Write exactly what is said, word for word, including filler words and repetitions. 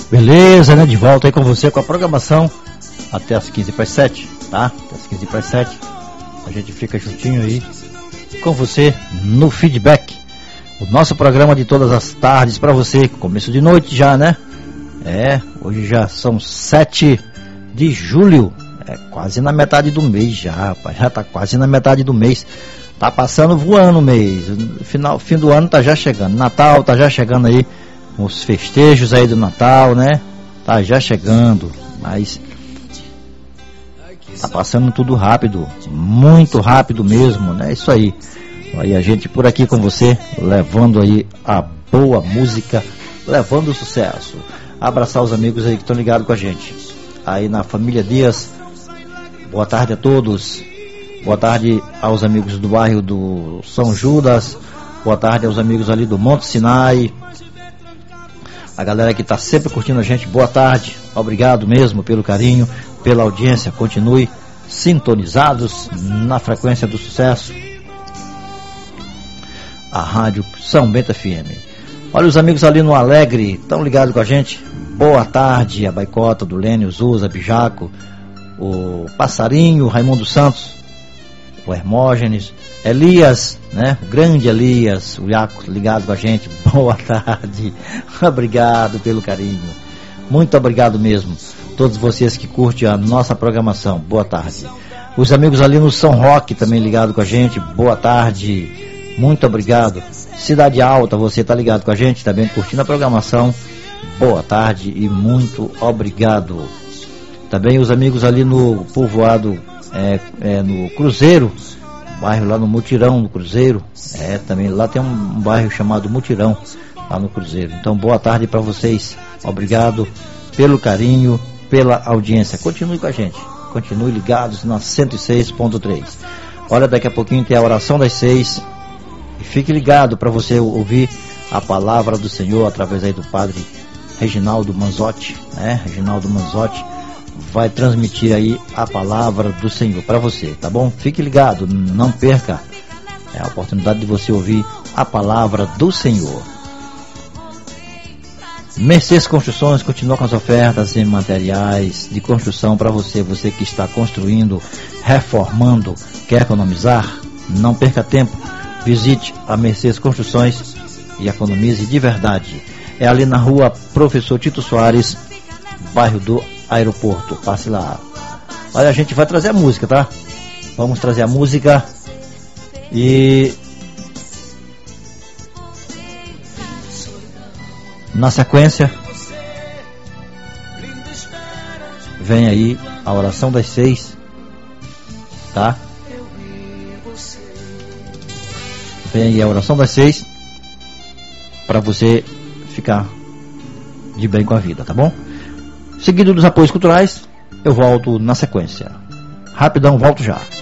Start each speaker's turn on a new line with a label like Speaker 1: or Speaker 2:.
Speaker 1: Beleza, né? De volta aí com você com a programação até as quinze para as sete, tá? Até as quinze para as sete. A gente fica juntinho aí com você no feedback. O nosso programa de todas as tardes para você, começo de noite já, né? É, hoje já são sete de julho. É quase na metade do mês já, rapaz. Já tá quase na metade do mês. Tá passando voando o mês. Final, fim do ano tá já chegando. Natal tá já chegando aí. Os festejos aí do Natal, né? Tá já chegando, mas tá passando tudo rápido, muito rápido mesmo, né? Isso aí. Aí a gente por aqui com você, levando aí a boa música, levando o sucesso. Abraçar os amigos aí que estão ligados com a gente. Aí na família Dias, boa tarde a todos. Boa tarde aos amigos do bairro do São Judas. Boa tarde aos amigos ali do Monte Sinai. A galera que está sempre curtindo a gente, boa tarde, obrigado mesmo pelo carinho, pela audiência, continue sintonizados na frequência do sucesso, a rádio São Bento F M. Olha os amigos ali no Alegre, estão ligados com a gente, boa tarde, a Baicota, do Lênio, Zuza, Bijaco, o Passarinho, Raimundo Santos, o Hermógenes, Elias, né? O grande Elias, o Iaco ligado com a gente, boa tarde, obrigado pelo carinho, muito obrigado mesmo, todos vocês que curtem a nossa programação, boa tarde. Os amigos ali no São Roque também ligado com a gente, boa tarde, muito obrigado. Cidade Alta, você tá ligado com a gente, também curtindo a programação, boa tarde e muito obrigado. Também os amigos ali no povoado, é, é, no Cruzeiro, bairro lá no Mutirão, no Cruzeiro, é, também lá tem um, um bairro chamado Mutirão, lá no Cruzeiro. Então boa tarde para vocês, obrigado pelo carinho, pela audiência, continue com a gente, continue ligados na cento e seis ponto três. Olha, daqui a pouquinho tem a oração das seis, e fique ligado para você ouvir a palavra do Senhor através aí do padre Reginaldo Manzotti, né? Reginaldo Manzotti vai transmitir aí a palavra do Senhor para você, tá bom? Fique ligado, não perca, é a oportunidade de você ouvir a palavra do Senhor. Mercedes Construções continua com as ofertas em materiais de construção para você, você que está construindo, reformando, quer economizar, não perca tempo, visite a Mercedes Construções e economize de verdade. É ali na rua Professor Tito Soares, bairro do Aeroporto, passe lá. Olha, a gente vai trazer a música, tá? Vamos trazer a música e na sequência vem aí a oração das seis, tá? Vem aí a oração das seis para você ficar de bem com a vida, tá bom? Seguido dos apoios culturais, eu volto na sequência. Rapidão, volto já.